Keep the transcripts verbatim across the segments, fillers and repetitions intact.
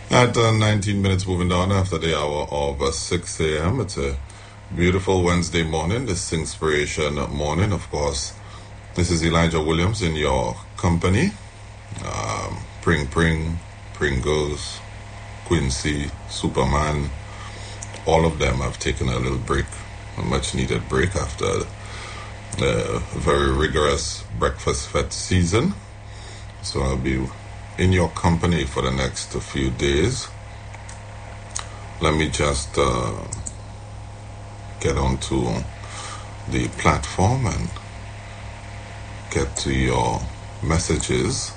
At uh, nineteen minutes moving down after the hour of uh, six a m, it's a beautiful Wednesday morning. This inspiration morning, of course. This is Elijah Williams in your company. Um, Pring Pring, Pringles, Quincy, Superman, all of them have taken a little break, a much needed break after a very rigorous breakfast fed season. So I'll be in your company for the next few days. Let me just uh, get onto the platform and get to your messages.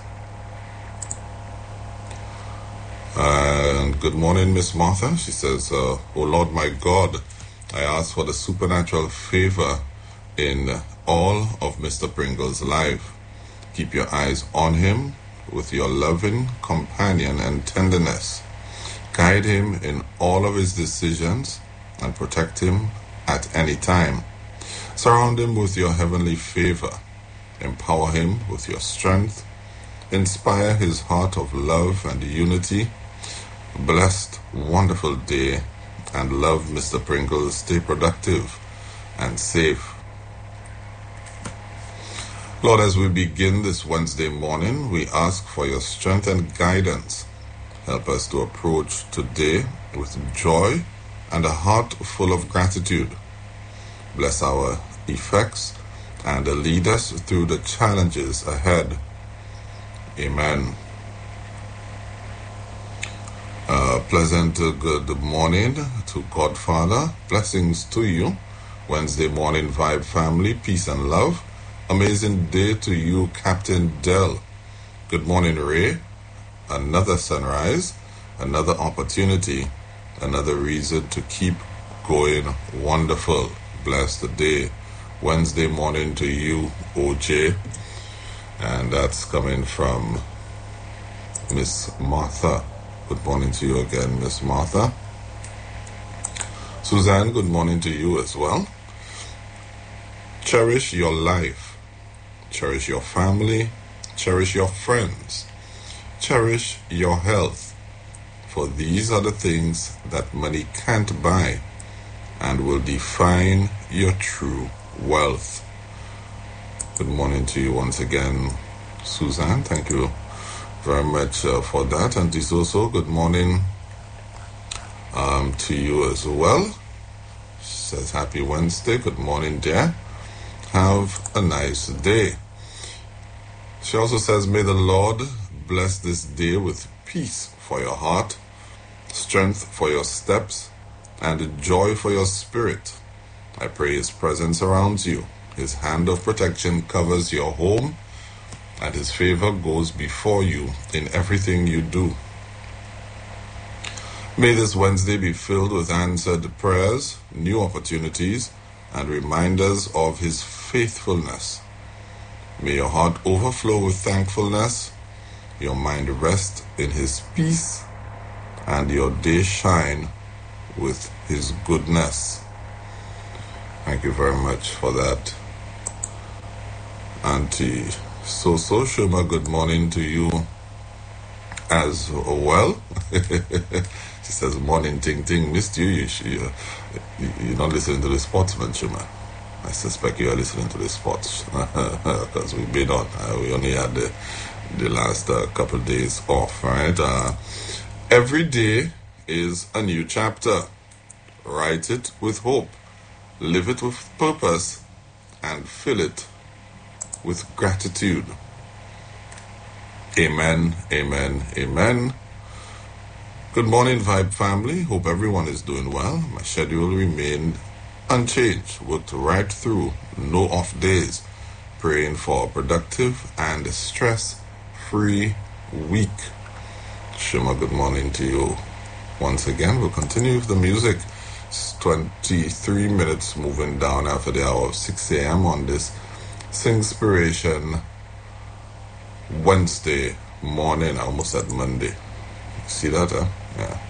And good morning, Miss Martha. She says, uh, oh Lord my God, I ask for the supernatural favor in all of Mister Pringle's life. Keep your eyes on him with your loving companion and tenderness. Guide him in all of his decisions and protect him at any time. Surround him with your heavenly favor. Empower him with your strength. Inspire his heart of love and unity. Blessed, wonderful day, and love, Mister Pringle. Stay productive and safe. Lord, as we begin this Wednesday morning, we ask for your strength and guidance. Help us to approach today with joy and a heart full of gratitude. Bless our effects and lead us through the challenges ahead. Amen. Uh, pleasant uh, good morning to Godfather. Blessings to you. Wednesday morning vibe family, peace and love. Amazing day to you, Captain Dell. Good morning, Ray. Another sunrise, another opportunity, another reason to keep going. Wonderful. Blessed day. Wednesday morning to you, O J. And that's coming from Miss Martha. Good morning to you again, Miss Martha. Suzanne, good morning to you as well. Cherish your life. Cherish your family. Cherish your friends. Cherish your health. For these are the things that money can't buy and will define your true wealth. Good morning to you once again, Suzanne. Thank you very much uh, for that. And Disoso, good morning um, to you as well. She says, happy Wednesday. Good morning, dear. Have a nice day. She also says, may the Lord bless this day with peace for your heart, strength for your steps, and joy for your spirit. I pray his presence surrounds you. His hand of protection covers your home, and his favor goes before you in everything you do. May this Wednesday be filled with answered prayers, new opportunities, and reminders of his faithfulness. May your heart overflow with thankfulness, your mind rest in his peace, and your day shine with his goodness. Thank you very much for that, Auntie Soso Shuma. Good morning to you as well. She says, morning, ting ting. Missed you. You, you you're not listening to the Sportsman, Shuma. I suspect you are listening to the sports because we've been on. Uh, we only had the, the last uh, couple of days off, right? Uh, every day is a new chapter. Write it with hope. Live it with purpose. And fill it with gratitude. Amen, amen, amen. Good morning, Vibe family. Hope everyone is doing well. My schedule remained unchanged. Worked right through. No off days. Praying for a productive and stress-free week. Shima, good morning to you. Once again, we'll continue with the music. It's twenty-three minutes moving down after the hour of six a m on this Singspiration Wednesday morning. I almost said Monday. See that, huh? Yeah.